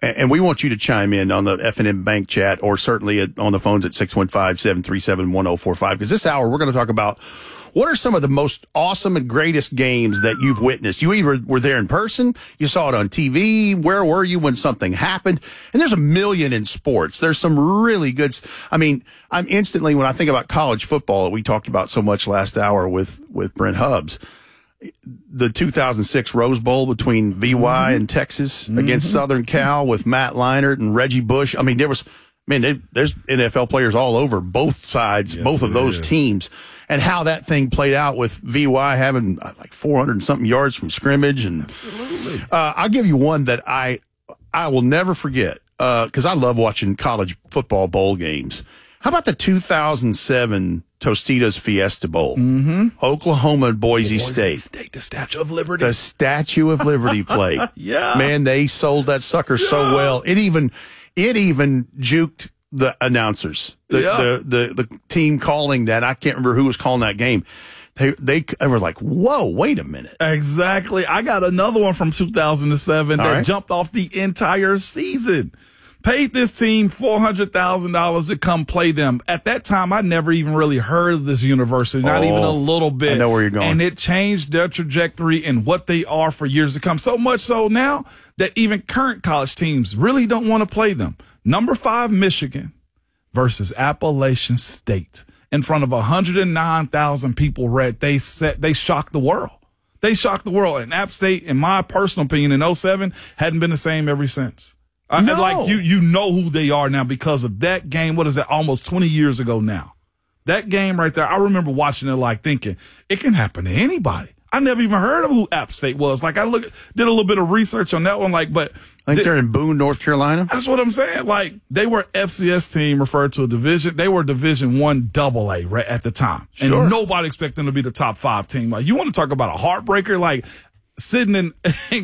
And we want you to chime in on the F&M Bank chat or certainly on the phones at 615-737-1045 because this hour we're going to talk about what are some of the most awesome and greatest games that you've witnessed. You either were there in person, you saw it on TV, where were you when something happened? And there's a million in sports. There's some really good. I mean, I'm instantly, when I think about college football that we talked about so much last hour with Brent Hubbs, the 2006 Rose Bowl between VY and Texas against Southern Cal with Matt Leinart and Reggie Bush. I mean, there's NFL players all over both sides, both of those teams, and how that thing played out with VY having like 400 and something yards from scrimmage. And I'll give you one that I will never forget because I love watching college football bowl games. How about the 2007 Tostitos Fiesta Bowl? Oklahoma and Boise State. The Statue of Liberty. The Statue of Liberty play. Yeah. Man, they sold that sucker so well. It even juked the announcers. The team calling that. I can't remember who was calling that game. They were like, whoa, wait a minute. Exactly. I got another one from 2007 that jumped off the entire season. Paid this team $400,000 to come play them. At that time, I never even really heard of this university, not even a little bit. I know where you're going. And it changed their trajectory and what they are for years to come. So much so now that even current college teams really don't want to play them. Number 5, Michigan versus Appalachian State. In front of 109,000 people read. They shocked the world. They shocked the world. And App State, in my personal opinion, in 07, hadn't been the same ever since. No. Like you know who they are now because of that game. What is that? Almost 20 years ago now. That game right there, I remember watching it like thinking, it can happen to anybody. I never even heard of who App State was. Like did a little bit of research on that one. But I think they're in Boone, North Carolina. That's what I'm saying. Like they were FCS team referred to a division. They were Division I AA right at the time. Sure. And nobody expected them to be the top 5 team. Like you want to talk about a heartbreaker? Like sitting in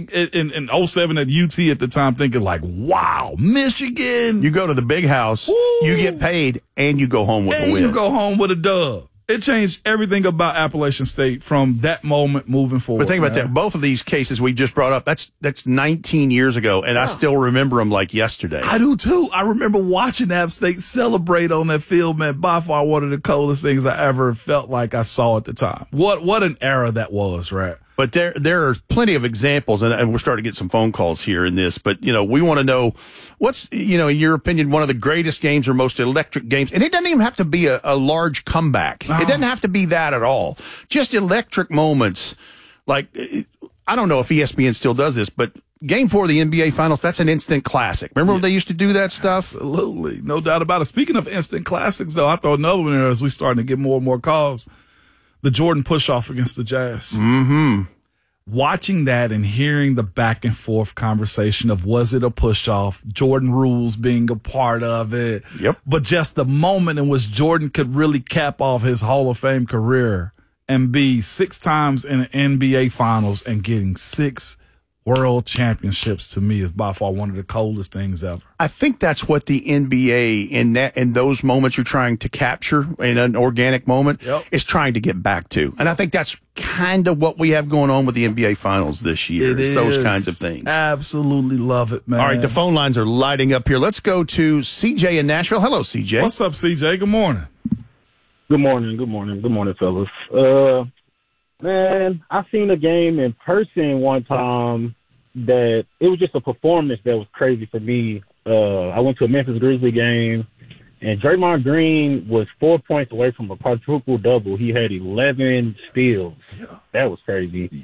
07 at UT at the time thinking like, wow, Michigan. You go to the big house, you get paid, and you go home with a win. You go home with a dub. It changed everything about Appalachian State from that moment moving forward. But think about that. Both of these cases we just brought up, that's 19 years ago, and I still remember them like yesterday. I do, too. I remember watching App State celebrate on that field, man. By far one of the coolest things I ever felt like I saw at the time. What an era that was, right? But there are plenty of examples, and we're starting to get some phone calls here in this. But, we want to know what's, in your opinion, one of the greatest games or most electric games. And it doesn't even have to be a large comeback. It doesn't have to be that at all. Just electric moments. Like, I don't know if ESPN still does this, but Game 4 of the NBA Finals, that's an instant classic. Remember when they used to do that stuff? Absolutely. No doubt about it. Speaking of instant classics, though, I throw another one there as we starting to get more and more calls. The Jordan push-off against the Jazz. Watching that and hearing the back and forth conversation of was it a push-off, Jordan rules being a part of it. Yep. But just the moment in which Jordan could really cap off his Hall of Fame career and be 6 times in an NBA Finals and getting 6 world championships, to me, is by far one of the coolest things ever. I think that's what the NBA in those moments you're trying to capture in an organic moment is trying to get back to. And I think that's kind of what we have going on with the NBA Finals this year. It's those kinds of things. Absolutely love it, man. All right, the phone lines are lighting up here. Let's go to CJ in Nashville. Hello, CJ. What's up, CJ? Good morning. Good morning, fellas. Man, I seen a game in person one time that it was just a performance that was crazy for me. I went to a Memphis Grizzlies game, and Draymond Green was 4 points away from a quadruple double. He had 11 steals. That was crazy.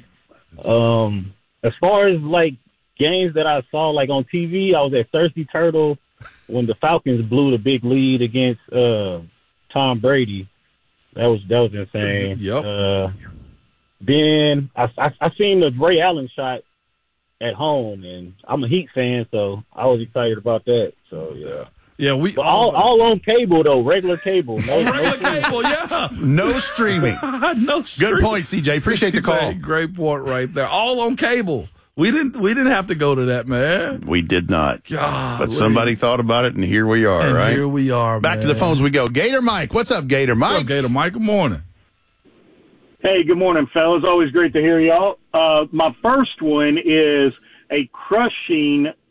As far as like games that I saw like on TV, I was at Thirsty Turtle when the Falcons blew the big lead against Tom Brady. That was insane. Then I seen the Ray Allen shot at home, and I'm a Heat fan, so I was excited about that. So yeah, we but all on cable though, regular cable. No streaming. No streaming. Good point, CJ. Appreciate the call. Great point right there. All on cable. We didn't have to go to that, man. We did not. God, but somebody thought about it, and here we are, right? Here we are, Back to the phones we go. Gator Mike. What's up, Gator Mike? What's up, Gator Mike? Good morning. Hey, good morning, fellas. Always great to hear y'all. My first one is a crushing